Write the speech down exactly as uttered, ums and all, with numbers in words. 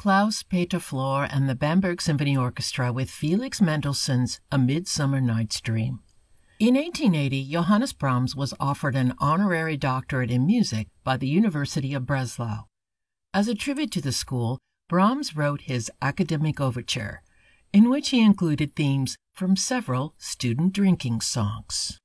Klaus-Peter Flor and the Bamberg Symphony Orchestra with Felix Mendelssohn's A Midsummer Night's Dream. In eighteen eighty, Johannes Brahms was offered an honorary doctorate in music by the University of Breslau. As a tribute to the school, Brahms wrote his Academic Overture, in which he included themes from several student drinking songs.